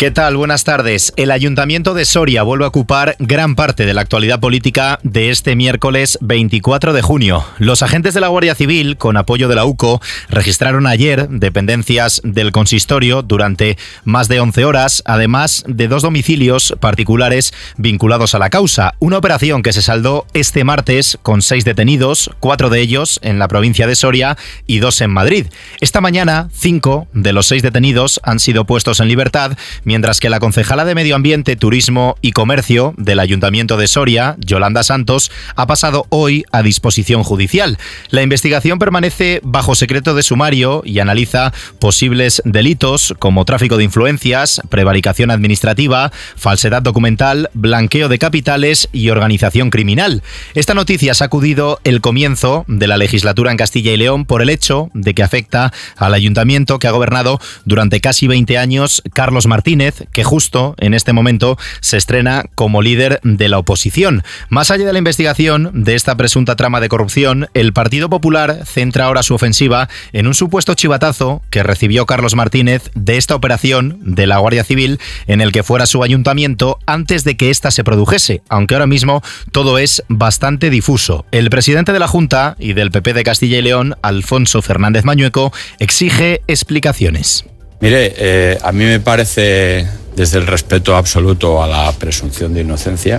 ¿Qué tal? Buenas tardes. El Ayuntamiento de Soria vuelve a ocupar gran parte de la actualidad política de este miércoles 24 de junio. Los agentes de la Guardia Civil, con apoyo de la UCO, registraron ayer dependencias del consistorio durante más de 11 horas, además de 2 domicilios particulares vinculados a la causa. Una operación que se saldó este martes con 6 detenidos, 4 de ellos en la provincia de Soria y 2 en Madrid. Esta mañana, 5 de los 6 detenidos han sido puestos en libertad, mientras que la concejala de Medio Ambiente, Turismo y Comercio del Ayuntamiento de Soria, Yolanda Santos, ha pasado hoy a disposición judicial. La investigación permanece bajo secreto de sumario y analiza posibles delitos como tráfico de influencias, prevaricación administrativa, falsedad documental, blanqueo de capitales y organización criminal. Esta noticia ha sacudido el comienzo de la legislatura en Castilla y León por el hecho de que afecta al ayuntamiento que ha gobernado durante casi 20 años Carlos Martínez, que justo en este momento se estrena como líder de la oposición. Más allá de la investigación de esta presunta trama de corrupción, el Partido Popular centra ahora su ofensiva en un supuesto chivatazo que recibió Carlos Martínez de esta operación de la Guardia Civil en el que fuera su ayuntamiento antes de que ésta se produjese, aunque ahora mismo todo es bastante difuso. El presidente de la Junta y del PP de Castilla y León, Alfonso Fernández Mañueco, exige explicaciones. Mire, a mí me parece, desde el respeto absoluto a la presunción de inocencia,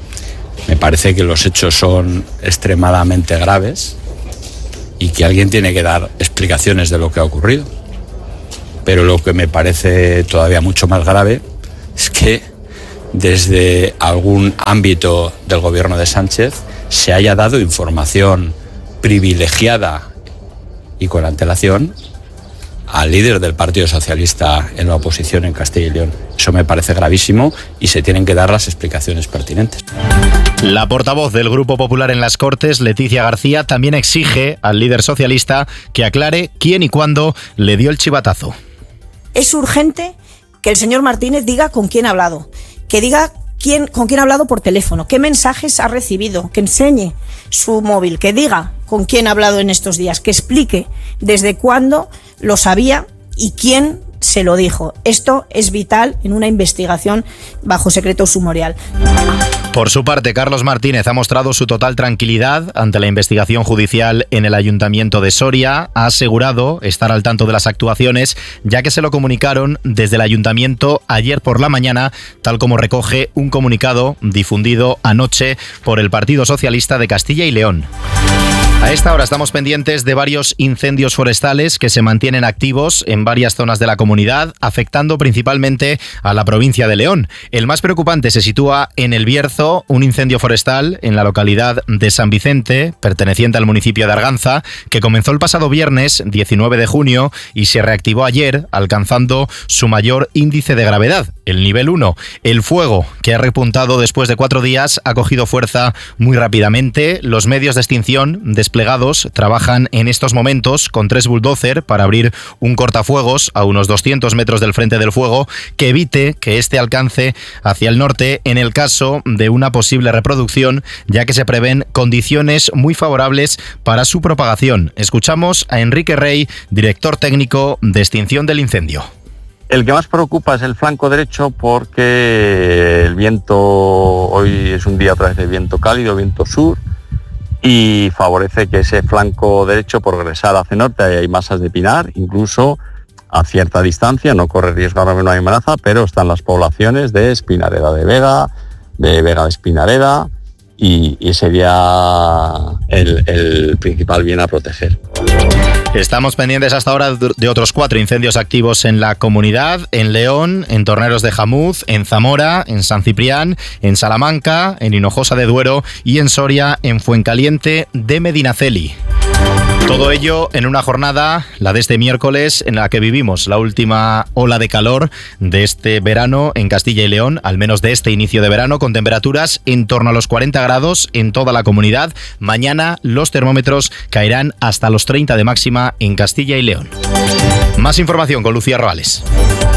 me parece que los hechos son extremadamente graves y que alguien tiene que dar explicaciones de lo que ha ocurrido. Pero lo que me parece todavía mucho más grave es que desde algún ámbito del gobierno de Sánchez se haya dado información privilegiada y con antelación al líder del Partido Socialista en la oposición en Castilla y León. Eso me parece gravísimo y se tienen que dar las explicaciones pertinentes. La portavoz del Grupo Popular en las Cortes, Leticia García, también exige al líder socialista que aclare quién y cuándo le dio el chivatazo. Es urgente que el señor Martínez diga con quién ha hablado, que diga con quién ha hablado por teléfono, qué mensajes ha recibido, que enseñe su móvil, que diga con quién ha hablado en estos días, que explique desde cuándo lo sabía y quién se lo dijo. Esto es vital en una investigación bajo secreto sumarial. Por su parte, Carlos Martínez ha mostrado su total tranquilidad ante la investigación judicial en el Ayuntamiento de Soria. Ha asegurado estar al tanto de las actuaciones, ya que se lo comunicaron desde el Ayuntamiento ayer por la mañana, tal como recoge un comunicado difundido anoche por el Partido Socialista de Castilla y León. A esta hora estamos pendientes de varios incendios forestales que se mantienen activos en varias zonas de la comunidad, afectando principalmente a la provincia de León. El más preocupante se sitúa en El Bierzo, un incendio forestal en la localidad de San Vicente, perteneciente al municipio de Arganza, que comenzó el pasado viernes 19 de junio y se reactivó ayer, alcanzando su mayor índice de gravedad, el nivel 1. El fuego, que ha repuntado después de 4 días, ha cogido fuerza muy rápidamente. Los medios de extinción desplegados trabajan en estos momentos con 3 bulldozer para abrir un cortafuegos a unos 200 metros del frente del fuego que evite que este alcance hacia el norte en el caso de una posible reproducción, ya que se prevén condiciones muy favorables para su propagación. Escuchamos a Enrique Rey, director técnico de extinción del incendio. El que más preocupa es el flanco derecho porque el viento, hoy es un día otra vez de viento cálido, viento sur, y favorece que ese flanco derecho progresara hacia norte. Ahí hay masas de pinar, incluso a cierta distancia, no corre riesgo ahora mismo, no hay amenaza, pero están las poblaciones de Espinareda de Vega de Espinareda, y sería el principal bien a proteger. Estamos pendientes hasta ahora de otros 4 incendios activos en la comunidad, en León, en Torneros de Jamuz, en Zamora, en San Ciprián, en Salamanca, en Hinojosa de Duero y en Soria, en Fuencaliente de Medinaceli. Todo ello en una jornada, la de este miércoles, en la que vivimos la última ola de calor de este verano en Castilla y León, al menos de este inicio de verano, con temperaturas en torno a los 40 grados en toda la comunidad. Mañana los termómetros caerán hasta los 30 de máxima en Castilla y León. Más información con Lucía Roales.